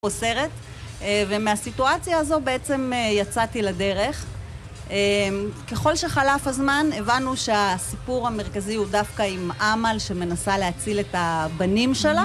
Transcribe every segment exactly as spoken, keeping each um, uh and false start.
סרט, ומהסיטואציה הזו בעצם יצאתי לדרך. ככל שחלף הזמן הבנו שהסיפור המרכזי הוא דווקא עם אמל שמנסה להציל את הבנים שלה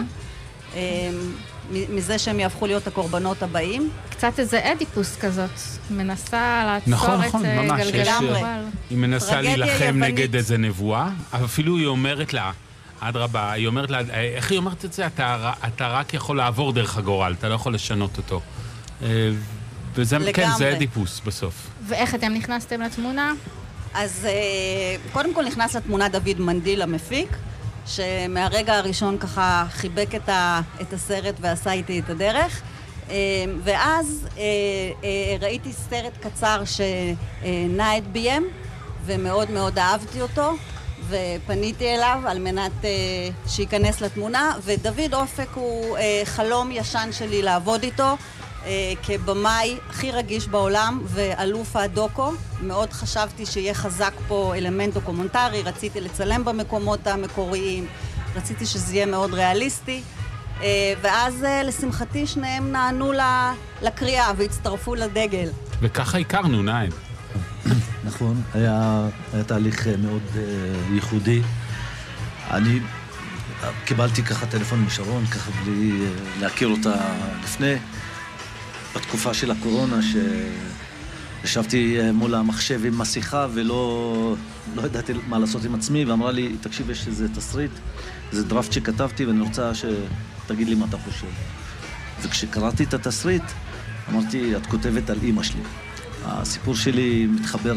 מזה שהם יהפכו להיות הקורבנות הבאים. קצת איזה אדיפוס כזאת, מנסה לעצור נכון, את נכון, ממש, גלגלי הגורל. היא מנסה להילחם נגד איזה נבואה, אבל אפילו היא אומרת לה, אדרבה, היא אומרת לה, איך היא אומרת את זה? אתה, אתה רק יכול לעבור דרך הגורל, אתה לא יכול לשנות אותו. וזה, כן, זה אדיפוס בסוף. ואיך אתם נכנסתם לתמונה? אז קודם כל נכנס לתמונה דוד מנדיל המפיק, שמהרגע הראשון ככה חיבק את, ה, את הסרט ועשה איתי את הדרך. ואז ראיתי סרט קצר שנע את בי אם, ומאוד מאוד אהבתי אותו. ופניתי אליו על מנת uh, שייכנס לתמונה, ודוד אופק הוא uh, חלום ישן שלי לעבוד איתו uh, כבמאי הכי רגיש בעולם ואלוף הדוקו. מאוד חשבתי שיהיה חזק פה אלמנט דוקומנטרי, רציתי לצלם במקומות המקוריים, רציתי שזה יהיה מאוד ריאליסטי, uh, ואז uh, לשמחתי שניהם נענו לקריאה והצטרפו לדגל. וככה הכרנו, נעים. נכון, היה, היה תהליך מאוד uh, ייחודי. אני קיבלתי ככה טלפון משרון, ככה בלי uh, להכיר אותה לפני, בתקופה של הקורונה, שישבתי uh, מול המחשב עם מסיכה ולא לא ידעתי מה לעשות עם עצמי, ואמרה לי, תקשיב, יש איזה תסריט, זה דראפט שכתבתי ואני רוצה שתגיד לי מה אתה חושב. וכשקראתי את התסריט, אמרתי, את כותבת על אמא שלי. הסיפור שלי מתחבר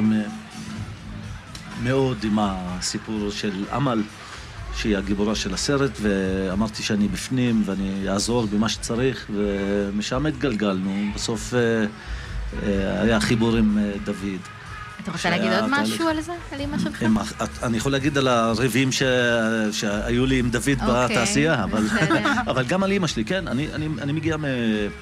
מאוד עם הסיפור של אמל, שהיא הגיבורה של הסרט, ואמרתי שאני בפנים ואני אעזור במה שצריך, ומשם התגלגלנו. בסוף היה חיבור עם דוד. אתה רוצה להגיד עוד משהו על זה? על אמא שלך? אני יכול להגיד על הרבים שהיו לי עם דוד בתעשייה, אבל גם על אמא שלי, כן. אני מגיע מ...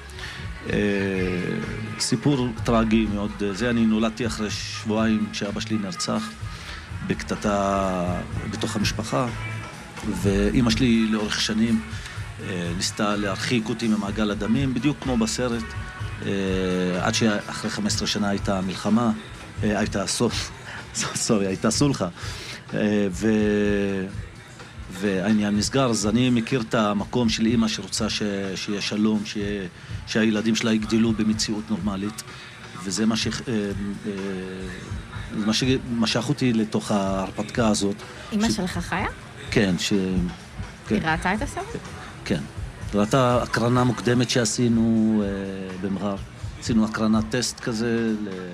סיפור טרגי מאוד. זה, אני נולדתי אחרי שבועיים כשאבא שלי נרצח בקטטה בתוך המשפחה, ואמא שלי לאורך שנים ניסתה להרחיק אותי ממעגל הדמים, בדיוק כמו בסרט, עד שאחרי חמש עשרה שנה הייתה מלחמה, הייתה סוף, סורי, הייתה סולחה, ו... והעניין נסגר. אז אני מכיר את המקום של אמא שרוצה ש... שיהיה שלום, ש... שהילדים שלה יגדלו במציאות נורמלית, וזה מה, ש... מה שמשך אותי לתוך ההרפתקה הזאת. אמא ש... שלך חיה? כן, ש... היא ראתה את הסרט? כן. ראתה הקרנה מוקדמת שעשינו במרר. עשינו הקרנת טסט כזה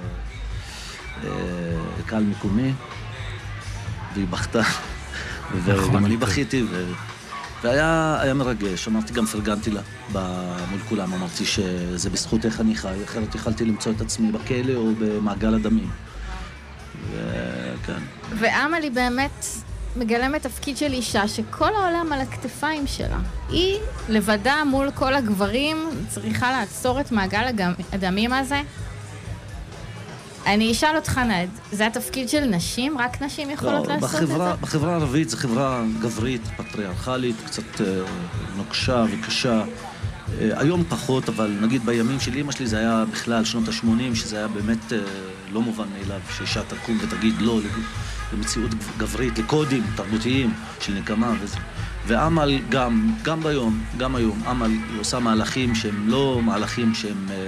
לקהל מקומי, והיא בכתה. וגם אני בכיתי, והיה מרגש. אמרתי, גם פרגנתי לה מול כולם, אמרתי שזה בזכות איך אני חי, אחרת יכלתי למצוא את עצמי בכלא או במעגל הדמים. וכן. ואמל היא באמת מגלמת תפקיד של אישה שכל העולם על הכתפיים שלה. היא לבדה מול כל הגברים צריכה לעצור את מעגל הדמים הזה. אני אשאל אותך, נד, זה התפקיד של נשים? רק נשים יכולות לא, לעשות בחברה, את זה? בחברה הערבית זו חברה גברית, פטריארכלית, קצת אה, נוקשה וקשה. אה, היום פחות, אבל נגיד בימים של אמא שלי זה היה בכלל שנות ה-שמונים, שזה היה באמת אה, לא מובן מאליו, שאישה תקום ותגיד לא למציאות גברית, לקודים תרבותיים של נקמה וזה. ואמל גם, גם ביום, גם היום, אמל היא עושה מהלכים שהם לא מהלכים שהם... אה,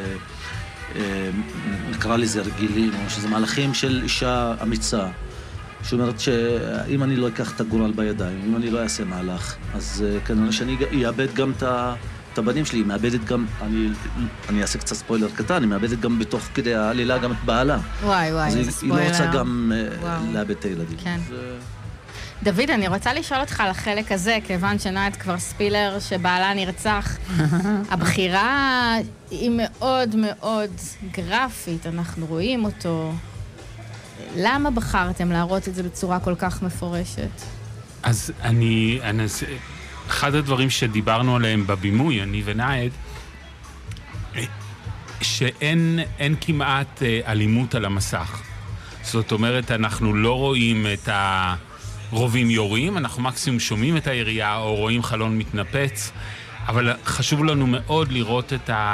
נקרא לזה רגילים, או שזה מהלכים של אישה אמיצה, שאומרת שאם אני לא אקח את הגורל בידיים, אם אני לא אעשה מהלך, אז כנראה שאני אאבד גם את הבנים שלי, היא מאבדת גם, אני, אני אעשה קצת ספוילר קטן, אני מאבדת גם בתוך כדי העלילה גם את בעלה. וואי וואי, זה ספוילר. היא לא רוצה גם וואו. לאבד את הילדים. כן. זה... דוד, אני רוצה לשאול אותך על החלק הזה, כיוון שנעת כבר ספילר שבעלה נרצח. הבחירה היא מאוד מאוד גרפית, אנחנו רואים אותו. למה בחרתם להראות את זה בצורה כל כך מפורשת? אז אני, אני אחד הדברים שדיברנו עליהם בבימוי, אני ונעד, שאין אין כמעט אלימות על המסך. זאת אומרת, אנחנו לא רואים את ה... רובים יורים, אנחנו מקסימום שומעים את הירייה או רואים חלון מתנפץ, אבל חשוב לנו מאוד לראות את ה...